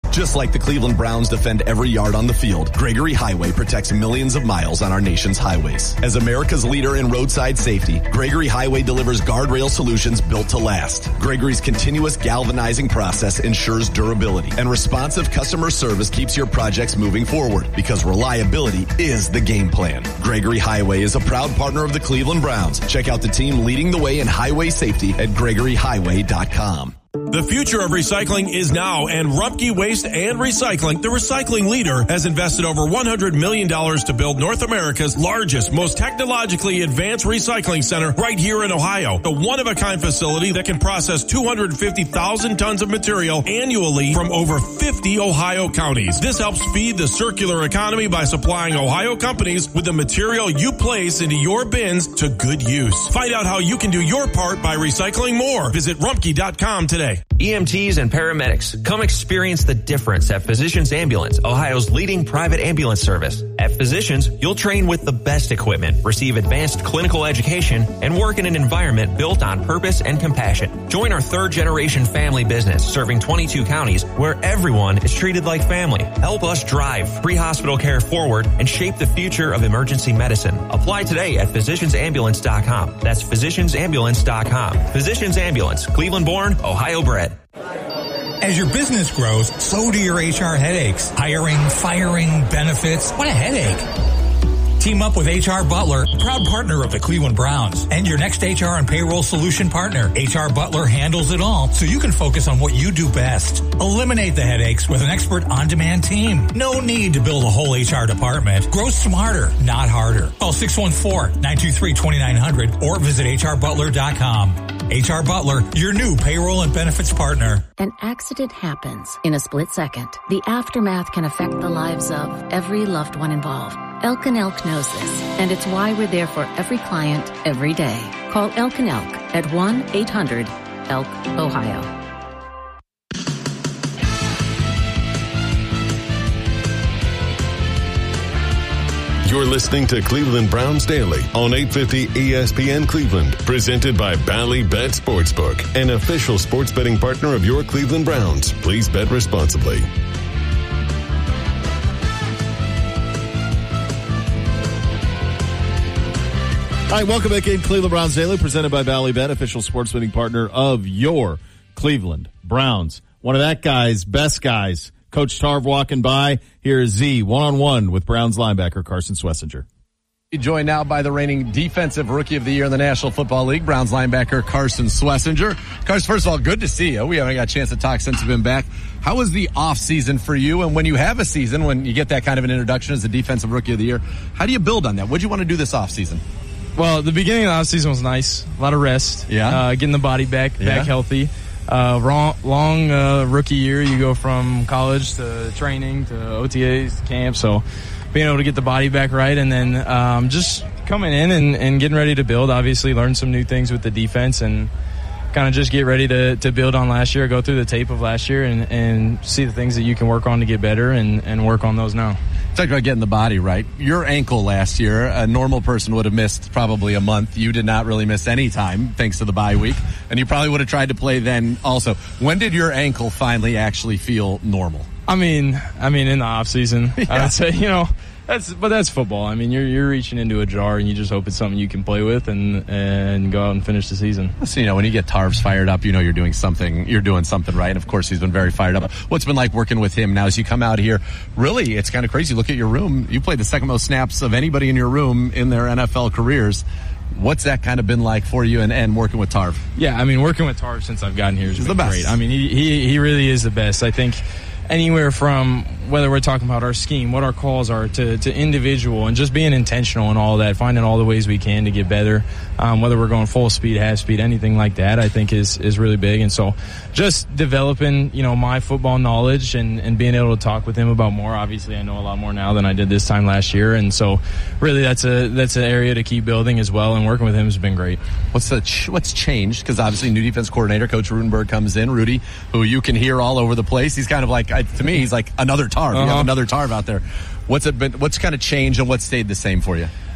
Just like the Cleveland Browns defend every yard on the field, Gregory Highway protects millions of miles on our nation's highways. As America's leader in roadside safety, Gregory Highway delivers guardrail solutions built to last. Gregory's continuous galvanizing process ensures durability, and responsive customer service keeps your projects moving forward, because reliability is the game plan. Gregory Highway is a proud partner of the Cleveland Browns. Check out the team leading the way in highway safety at GregoryHighway.com. The future of recycling is now, and Rumpke Waste and Recycling, the recycling leader, has invested over $100 million to build North America's largest, most technologically advanced recycling center right here in Ohio. A one-of-a-kind facility that can process 250,000 tons of material annually from over 50 Ohio counties. This helps feed the circular economy by supplying Ohio companies with the material you place into your bins to good use. Find out how you can do your part by recycling more. Visit Rumpke.com today. EMTs and paramedics, come experience the difference at Physicians Ambulance, Ohio's leading private ambulance service. At Physicians, you'll train with the best equipment, receive advanced clinical education, and work in an environment built on purpose and compassion. Join our third-generation family business serving 22 counties where everyone is treated like family. Help us drive pre-hospital care forward and shape the future of emergency medicine. Apply today at physiciansambulance.com. That's physiciansambulance.com. Physicians Ambulance, Cleveland-born, Ohio bred. As your business grows, so do your HR headaches. Hiring, firing, benefits. What a headache. Team up with HR Butler, proud partner of the Cleveland Browns, and your next HR and payroll solution partner. HR Butler handles it all, so you can focus on what you do best. Eliminate the headaches with an expert on-demand team. No need to build a whole HR department. Grow smarter, not harder. Call 614-923-2900 or visit hrbutler.com. HR Butler, your new payroll and benefits partner. An accident happens in a split second. The aftermath can affect the lives of every loved one involved. Elk & Elk knows this, and it's why we're there for every client, every day. Call Elk & Elk at 1-800-ELK-OHIO. You're listening to Cleveland Browns Daily on 850 ESPN Cleveland, presented by Bally Bet Sportsbook, an official sports betting partner of your Cleveland Browns. Please bet responsibly. All right, welcome back in Cleveland Browns Daily, presented by Bally Bet, official sports betting partner of your Cleveland Browns. One of that guy's best guys, Coach Tarv walking by. Here is Z, one-on-one with Browns linebacker Carson Swessinger. Joined now by the reigning Defensive Rookie of the Year in the National Football League, Browns linebacker Carson Swessinger. Carson, first of all, good to see you. We haven't got a chance to talk since you've been back. How was the off season for you? And when you have a season, when you get that kind of an introduction as a Defensive Rookie of the Year, how do you build on that? What do you want to do this off season? Well, the beginning of the offseason was nice. A lot of rest. Yeah. Getting the body back healthy. Long rookie year. You go from college to training to OTAs, camp. So being able to get the body back right, and then just coming in and getting ready to build. Obviously, learn some new things with the defense and kind of just get ready to build on last year, go through the tape of last year and see the things that you can work on to get better and work on those now. Talk about getting the body right. Your ankle last year, a normal person would have missed probably a month. You did not really miss any time thanks to the bye week, and you probably would have tried to play then also. When did your ankle finally actually feel normal? I mean in the off season, yeah. I would say, that's football. I mean, you're reaching into a jar and you just hope it's something you can play with and go out and finish the season. So, when you get Tarvs fired up, you're doing something right. And of course, he's been very fired up. What's it been like working with him now as you come out here? Really, it's kind of crazy. Look at your room. You played the second most snaps of anybody in your room in their NFL careers. What's that kind of been like for you and working with Tarv? Yeah, I mean, working with Tarv since I've gotten here has been the best. Great. I mean, he really is the best. I think anywhere from whether we're talking about our scheme, what our calls are, to individual, and just being intentional and all that, finding all the ways we can to get better, whether we're going full speed, half speed, anything like that, I think is really big. And so just developing, my football knowledge and being able to talk with him about more. Obviously, I know a lot more now than I did this time last year. And so really that's an area to keep building as well. And working with him has been great. What's changed? Because obviously new defense coordinator, Coach Rudenberg, comes in. Rudy, who you can hear all over the place. He's kind of like, to me, he's like another Tarv. You have another Tarv out there. What's kind of changed and what stayed the same for you?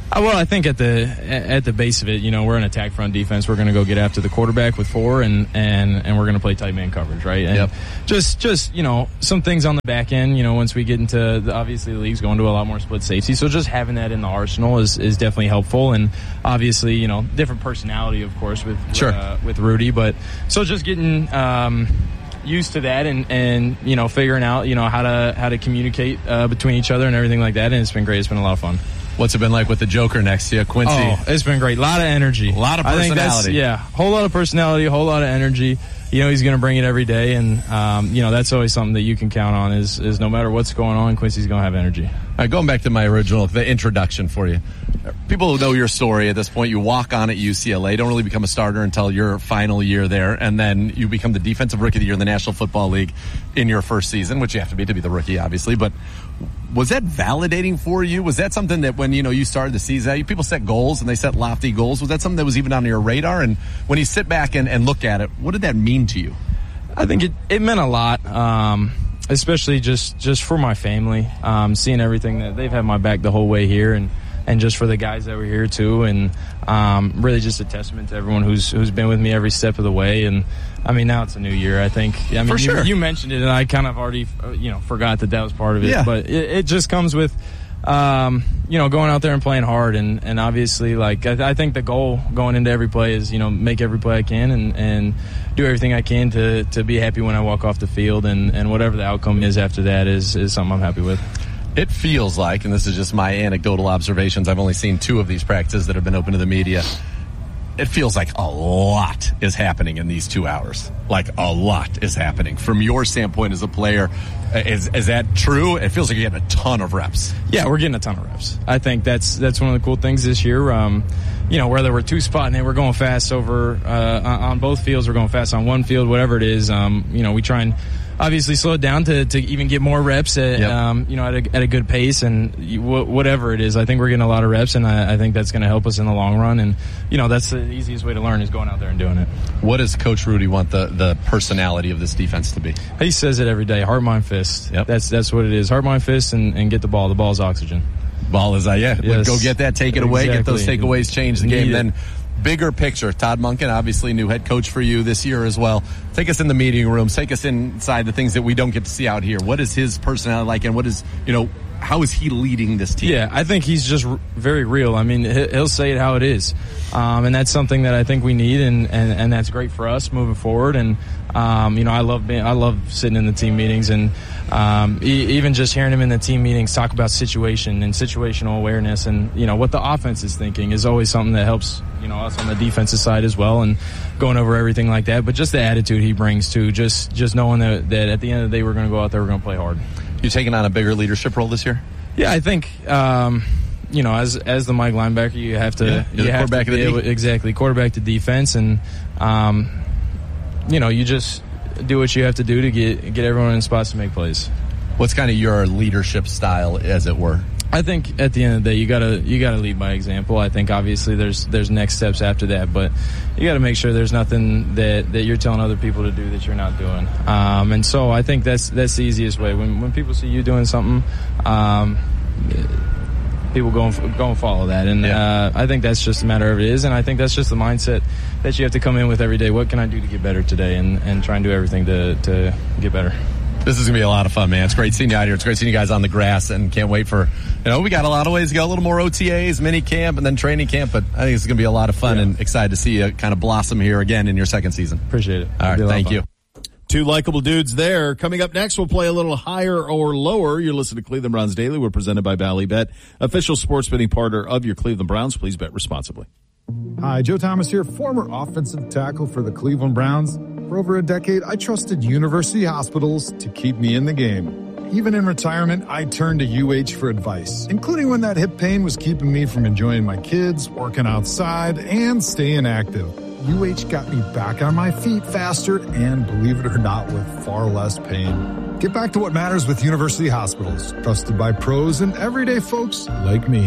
Well, I think at the base of it, we're an attack front defense. We're going to go get after the quarterback with 4, and we're going to play tight man coverage, right? And just some things on the back end. Once we get into obviously the league's going to a lot more split safety, so just having that in the arsenal is definitely helpful. And obviously, different personality, of course, with Rudy, but so just getting used to that and figuring out how to communicate between each other and everything like that. And it's been great. It's been a lot of fun. What's it been like with the Joker next to you, Quincy? Oh, it's been great. A lot of energy. A lot of personality. Whole lot of personality, a whole lot of energy. He's going to bring it every day, and that's always something that you can count on is no matter what's going on, Quincy's going to have energy. All right, going back to the introduction for you. People know your story at this point. You walk on at UCLA, don't really become a starter until your final year there, and then you become the Defensive Rookie of the Year in the National Football League in your first season, which you have to be the rookie, obviously. But was that validating for you? Was that something that when you started the season, people set goals and they set lofty goals? Was that something that was even on your radar? And when you sit back and look at it, what did that mean to you? I think it meant a lot. Especially just for my family, seeing everything that they've had my back the whole way here, and just for the guys that were here too, and really just a testament to everyone who's been with me every step of the way. And now it's a new year. I think. For sure. You mentioned it, and I kind of already forgot that was part of it. Yeah. But it just comes with going out there and playing hard, and obviously, I think the goal going into every play is make every play I can and do everything I can to be happy when I walk off the field, and whatever the outcome is after that is something I'm happy with. It feels like, and this is just my anecdotal observations, I've only seen 2 of these practices that have been open to the media. It feels like a lot is happening in these 2 hours. Like a lot is happening. From your standpoint as a player, is that true? It feels like you're getting a ton of reps. Yeah, we're getting a ton of reps. I think that's one of the cool things this year. Whether we're 2-spotting it, we're going fast over on both fields, we're going fast on one field, whatever it is. We try and obviously slow it down to even get more reps at a good pace, and whatever it is, I think we're getting a lot of reps, and I think that's going to help us in the long run. And that's the easiest way to learn is going out there and doing it. What does Coach Rudy want the personality of this defense to be? He says it every day: heart, mind, fist. Yep. That's what it is: heart, mind, fist, and get the ball. The ball's oxygen. Ball is yes. Go get that, take it away, get those takeaways, change the game. Then bigger picture, Todd Monken, obviously new head coach for you this year as well. Take us in the meeting rooms, take us inside the things that we don't get to see out here. What is his personality like, and what is, how is he leading this team? Yeah, I think he's just very real. He'll say it how it is. And that's something that I think we need, and that's great for us moving forward. And, I love sitting in the team meetings, and even just hearing him in the team meetings talk about situation and situational awareness, and, what the offense is thinking is always something that helps, us on the defensive side as well, and going over everything like that. But just the attitude he brings to just knowing that at the end of the day, we're going to go out there, we're going to play hard. You taking on a bigger leadership role this year? Yeah, I think, as the Mike linebacker, you have to, quarterback of the D. Exactly, quarterback to defense, and, you just do what you have to do to get everyone in spots to make plays. What's kind of your leadership style, as it were? I think at the end of the day, you gotta lead by example. I think obviously there's next steps after that, but you got to make sure there's nothing that you're telling other people to do that you're not doing. And so I think that's the easiest way. When people see you doing something, people go and follow that. And I think that's just a matter of it is, and I think that's just the mindset that you have to come in with every day. What can I do to get better today, and try and do everything to get better. This is going to be a lot of fun, man. It's great seeing you out here. It's great seeing you guys on the grass, and can't wait for, we got a lot of ways to go, a little more OTAs, mini camp, and then training camp, but I think it's going to be a lot of fun, and excited to see you kind of blossom here again in your second season. Appreciate it. All right, thank you. 2 likable dudes there. Coming up next, we'll play a little higher or lower. You're listening to Cleveland Browns Daily. We're presented by Bally Bet, official sports betting partner of your Cleveland Browns. Please bet responsibly. Hi, Joe Thomas here, former offensive tackle for the Cleveland Browns. For over a decade, I trusted university hospitals to keep me in the game. Even in retirement, I turned to UH for advice, including when that hip pain was keeping me from enjoying my kids, working outside, and staying active. UH got me back on my feet faster and, believe it or not, with far less pain. Get back to what matters with university hospitals, trusted by pros and everyday folks like me.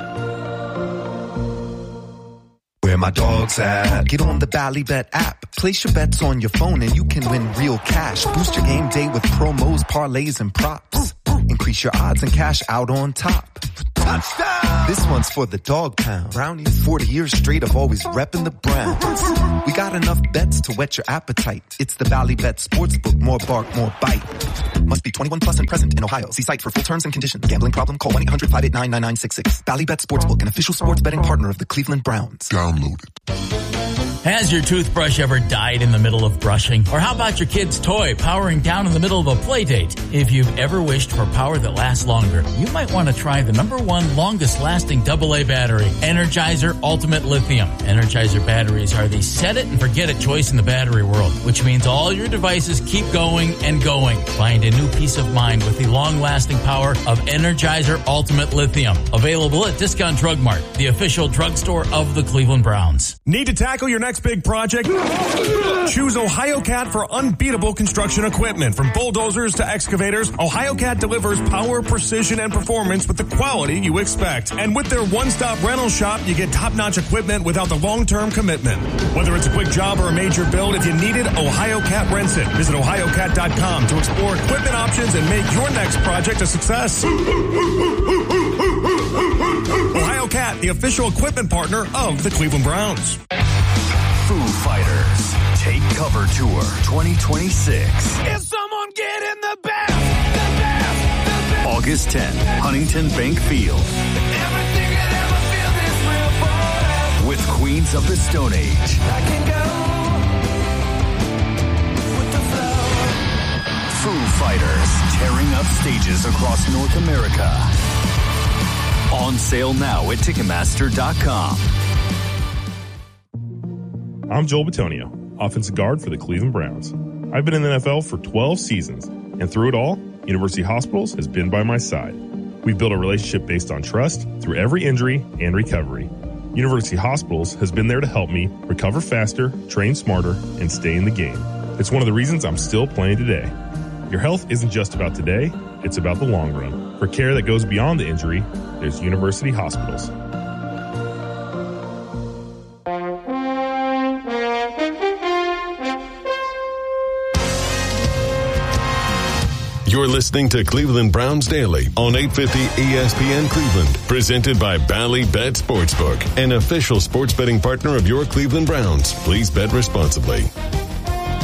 Where my dog's at. Get on the Bally Bet app. Place your bets on your phone and you can win real cash. Boost your game day with promos, parlays, and props. Increase your odds and cash out on top. Touchdown! This one's for the dog pound. Brownies. 40 years straight of always repping the Browns. We got enough bets to whet your appetite. It's the Bally Bet Sportsbook. More bark, more bite. Must be 21 plus and present in Ohio. See site for full terms and conditions. Gambling problem? Call 1-800-589-9966. Bally Bet Sportsbook, an official sports betting partner of the Cleveland Browns. Download it. Has your toothbrush ever died in the middle of brushing? Or how about your kid's toy powering down in the middle of a play date? If you've ever wished for power that lasts longer, you might want to try the #1 longest lasting AA battery, Energizer Ultimate Lithium. Energizer batteries are the set it and forget it choice in the battery world, which means all your devices keep going and going. Find a new peace of mind with the long lasting power of Energizer Ultimate Lithium. Available at Discount Drug Mart, the official drugstore of the Cleveland Browns. Need to tackle your next big project? Choose OhioCat for unbeatable construction equipment. From bulldozers to excavators, OhioCat delivers power, precision, and performance with the quality you expect. And with their one-stop rental shop, you get top-notch equipment without the long-term commitment. Whether it's a quick job or a major build, if you need it, OhioCat rents it. Visit OhioCat.com to explore equipment options and make your next project a success. OhioCat, the official equipment partner of the Cleveland Browns. Foo Fighters Take Cover Tour 2026. Is someone getting the best? August 10th, Huntington Bank Field. Everything could ever feel this real forever. With Queens of the Stone Age. I can go with the flow. Foo Fighters tearing up stages across North America. On sale now at Ticketmaster.com. I'm Joel Bitonio, offensive guard for the Cleveland Browns. I've been in the NFL for 12 seasons, and through it all, University Hospitals has been by my side. We've built a relationship based on trust through every injury and recovery. University Hospitals has been there to help me recover faster, train smarter, and stay in the game. It's one of the reasons I'm still playing today. Your health isn't just about today, it's about the long run. For care that goes beyond the injury, there's University Hospitals. You're listening to Cleveland Browns Daily on 850 ESPN Cleveland, presented by Bally Bet Sportsbook, an official sports betting partner of your Cleveland Browns. Please bet responsibly.